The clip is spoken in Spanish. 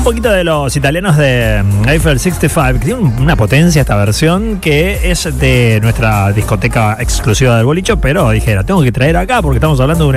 Un poquito de los italianos de Eiffel 65, que tiene una potencia esta versión que es de nuestra discoteca exclusiva del Bolicho, pero dije, la tengo que traer acá porque estamos hablando de